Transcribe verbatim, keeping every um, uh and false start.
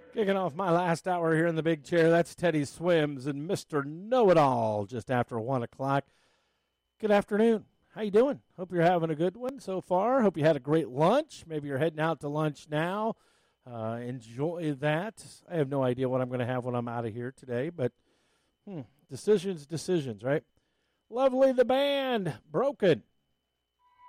Kicking off my last hour here in the big chair, that's Teddy Swims and Mister Know-It-All just after one o'clock. Good afternoon. How you doing? Hope you're having a good one so far. Hope you had a great lunch. Maybe you're heading out to lunch now. Uh, enjoy that. I have no idea what I'm going to have when I'm out of here today, but hmm, decisions, decisions, right? Lovely the band, Broken.